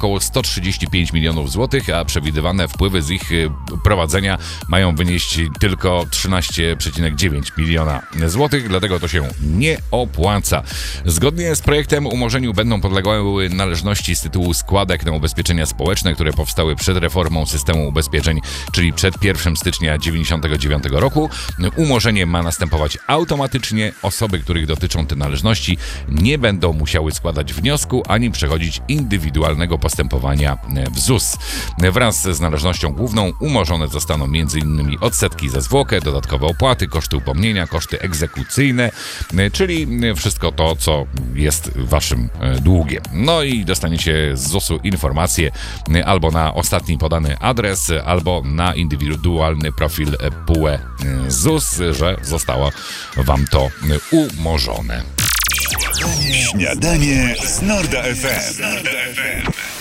około 135 milionów złotych, a przewidywane wpływy z ich prowadzenia mają wynieść tylko 13,9 miliona złotych, dlatego to się nie opłaca. Zgodnie z projektem umorzeniu będą podlegały należności z tytułu składek na ubezpieczenia społeczne, które powstały przed reformą systemu ubezpieczeń, czyli przed 1 stycznia 1999 roku. Umorzenie ma następować automatycznie. Osoby, których dotyczą te należności, nie będą musiały składać wniosku ani przechodzić indywidualnego postępowania w ZUS. Wraz z należnością główną umorzone zostaną m.in. odsetki za zwłokę, dodatkowe opłaty, koszty upomnienia, koszty egzekucyjne, czyli wszystko to, co jest waszym długiem. No i dostaniecie z ZUS-u informacje albo na ostatni podany adres, albo na indywidualny profil PUE ZUS, że zostało wam to umorzone. Śniadanie z Norda FM.